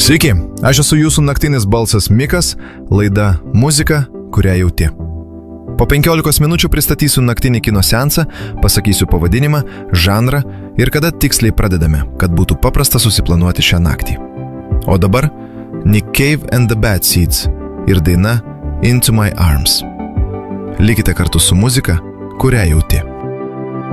Sveiki, aš esu jūsų naktinis balsas Mikas, laida Muzika, kurią jauti. Po 15 minučių pristatysiu naktinį kino seansą, pasakysiu pavadinimą, žanrą ir kada tiksliai pradedame, kad būtų paprasta susiplanuoti šią naktį. O dabar Nick Cave and the Bad Seeds ir daina Into My Arms. Likite kartu su muzika, kurią jauti.